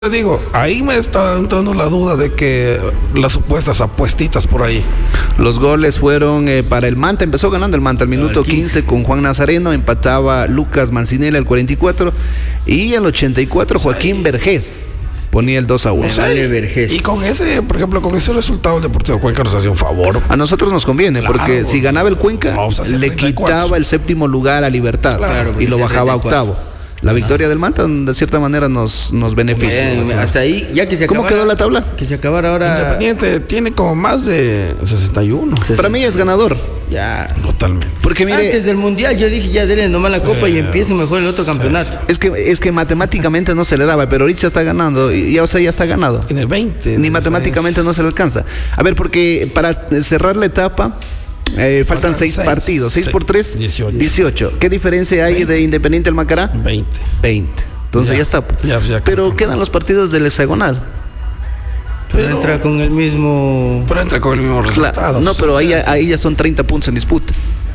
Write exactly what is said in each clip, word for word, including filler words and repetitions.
Te digo, ahí me está entrando la duda de que las supuestas apuestitas por ahí. Los goles fueron eh, para el Manta, empezó ganando el Manta al minuto quince con Juan Nazareno, empataba Lucas Mancinelli al cuarenta y cuatro y al ochenta y cuatro Joaquín sí. Vergés ponía el dos a uno. Vale, Vergés. Y con ese, por ejemplo, con ese resultado el Deportivo Cuenca nos hacía un favor. A nosotros nos conviene, claro, porque si ganaba el Cuenca, le quitaba el séptimo lugar a Libertad, claro, y lo bajaba a octavo. La victoria del Manta, de cierta manera, nos, nos beneficia. Bien, hasta ahí, ya que se acabara. ¿Cómo quedó la tabla? Que se acabara ahora. Independiente tiene como más de sesenta y uno. Para mí es ganador. Ya. Totalmente. Porque mire, antes del Mundial yo dije, ya denle nomás la sí, copa y empiece mejor el otro sí, campeonato. Sí. Es que es que matemáticamente no se le daba, pero ahorita ya está ganando. Y ya, o sea, ya está ganado. Tiene veinte. Ni matemáticamente no se le alcanza. A ver, porque para cerrar la etapa... Eh, faltan, faltan seis, seis partidos, seis por tres, dieciocho. ¿Qué diferencia hay veinte de Independiente al Macará? veinte. veinte. Entonces ya, ya está. Ya, ya pero quedan los partidos del hexagonal. Pero, pero entra con el mismo. Pero entra con el mismo resultado. Claro, no, pero ahí, ahí ya son treinta puntos en disputa.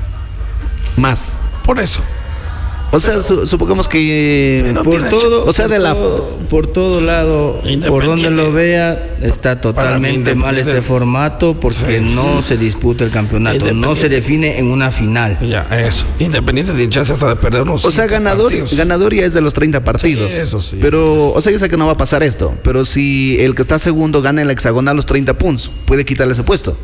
Más. Por eso. O sea, su, supongamos que por todo, o sea, por de la todo, por todo lado, por donde lo vea, está totalmente mal este formato porque sí. no se disputa el campeonato, no se define en una final. Ya, eso. Independiente de hincharse hasta de perder unos. O sea, ganador, ganador ya es de los treinta partidos. Sí, eso sí. Pero, o sea, yo sé que no va a pasar esto, pero si el que está segundo gana en la hexagonal los treinta puntos, puede quitarle ese puesto.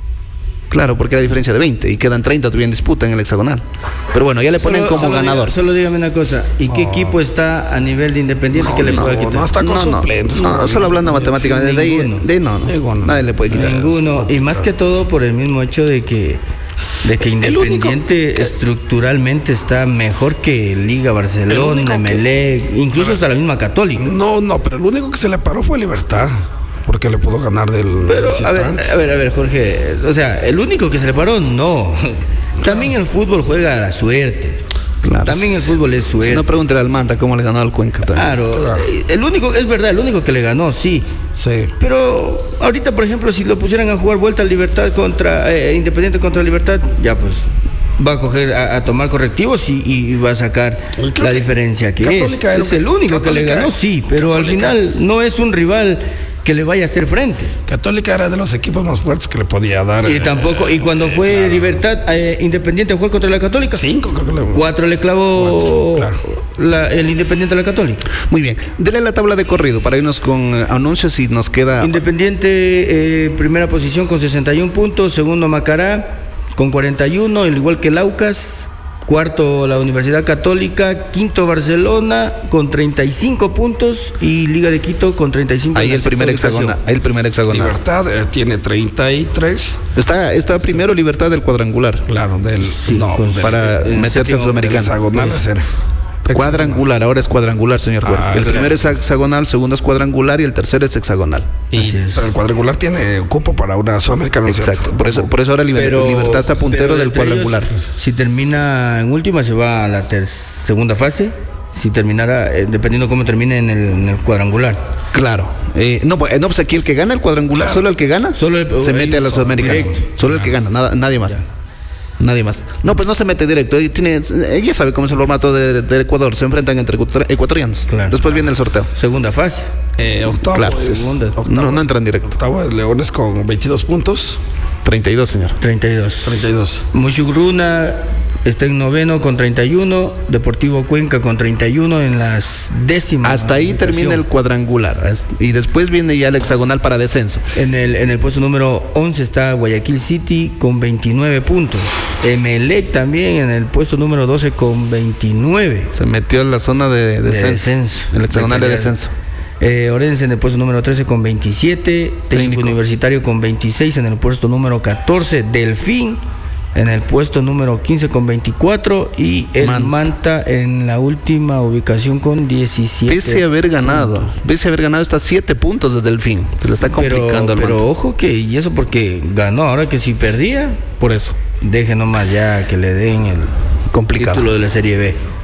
Claro, porque hay diferencia de veinte y quedan treinta todavía en disputa en el hexagonal. Pero bueno, ya le ponen solo, como solo ganador. Diga, solo dígame una cosa, ¿y no. qué equipo está a nivel de Independiente no, que le no, pueda quitar? No, está con no, suplentes. No, no, solo hablando matemáticamente. De ahí, de no, no, ninguno. Nadie le puede quitar. Ninguno. Y más que todo por el mismo hecho de que de que Independiente que, estructuralmente está mejor que Liga Barcelona, Emelec, incluso hasta la misma Católica. No, no, pero lo único que se le paró fue Libertad. Porque le pudo ganar del Pero, a ver, a ver, a ver, Jorge, o sea, el único que se le paró, no. También el fútbol juega a la suerte. Claro. También el fútbol es suerte. Si no, pregúntale al Manta cómo le ganó al Cuenca. Claro, claro, el único, es verdad, el único que le ganó, sí. Sí. Pero ahorita, por ejemplo, si lo pusieran a jugar vuelta a Libertad contra, eh, Independiente contra Libertad, ya pues va a coger, a, a tomar correctivos y, y va a sacar la diferencia que Católica es. Es el único Católica, que le ganó, sí, pero Católica. Al final no es un rival que le vaya a hacer frente. Católica era de los equipos más fuertes que le podía dar. Y eh, tampoco, y cuando fue claro. Libertad, eh, Independiente jugó contra la Católica. Cinco, creo que le Cuatro le clavó Cuatro, claro. la, el Independiente a la Católica. Muy bien. Dele la tabla de corrido para irnos con eh, anuncios y nos queda. Independiente, eh, primera posición con sesenta y un puntos, segundo Macará con cuarenta y uno, al igual que Laucas. Cuarto, la Universidad Católica. Quinto, Barcelona con treinta y cinco puntos. Y Liga de Quito con treinta y cinco. Ahí el primer hexagonal. Ahí el primer hexagonal. Libertad eh, tiene treinta y tres. Está, está primero sí. Libertad del cuadrangular. Claro, del. Sí, no, para del, meterse a Sudamericana. Hexagonal es ser. Cuadrangular, ahora es cuadrangular, señor juez. Ah, el primero es hexagonal, el segundo es cuadrangular y el tercero es hexagonal. Y pero el cuadrangular tiene cupo para una Sudamericana. Exacto, por eso, por eso ahora Liber, pero, Libertad está puntero del cuadrangular. Ellos, si termina en última, se va a la ter- segunda fase. Si terminara, eh, dependiendo cómo termine en el, en el cuadrangular. Claro. Eh, no, pues, no, pues aquí el que gana el cuadrangular, claro. solo el que gana, solo el, se mete a la Sudamericana. Solo el que gana, nada, nadie más. Ya. Nadie más. No, pues no se mete directo. Tiene, ella sabe cómo es el formato de, de Ecuador. Se enfrentan entre ecuatorianos. Claro, Después claro. viene el sorteo. Segunda fase. Eh, octavo. Claro. Es, Segunda. Octavo, no, no entran directo. Octavo es Leones con veintidós puntos. treinta y dos, señor. treinta y dos. treinta y dos. Mushugruna está en noveno con treinta y uno. Deportivo Cuenca con treinta y uno en las décimas. Hasta ahí termina el cuadrangular. Y después viene ya el hexagonal para descenso. En el, en el puesto número once está Guayaquil City con veintinueve puntos. Emelec también en el puesto número doce con veintinueve. Se metió en la zona de descenso. De descenso. El hexagonal de, de descenso. Eh, Orense en el puesto número trece con veintisiete. Técnico, Técnico Universitario con veintiséis en el puesto número catorce. Delfín en el puesto número quince con veinticuatro y el Man. Manta en la última ubicación con diecisiete. Pese a haber ganado, puntos. Pese a haber ganado está siete puntos desde el fin. Se le está complicando pero, al Pero ojo que, y eso porque ganó, ahora que si perdía, por eso. Deje nomás ya que le den el complicado. título de la Serie B.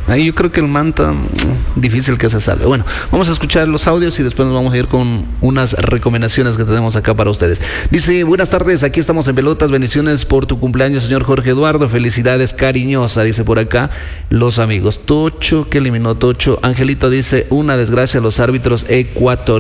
Ahí yo creo que el Manta, difícil que se salve. Bueno, vamos a escuchar los audios y después nos vamos a ir con unas recomendaciones que tenemos acá para ustedes. Dice, buenas tardes, aquí estamos en Pelotas, bendiciones por tu cumpleaños, señor Jorge Eduardo, felicidades cariñosa, dice por acá los amigos. Tocho, que eliminó Tocho. Angelito dice, una desgracia a los árbitros ecuatorianos.